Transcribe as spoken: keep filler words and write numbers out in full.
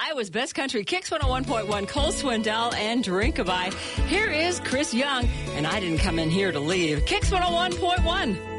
Iowa's Best Country, Kicks one oh one point one, Cole Swindell and Drinkabye. Here is Chris Young, and I didn't come in here to leave. Kicks one oh one point one.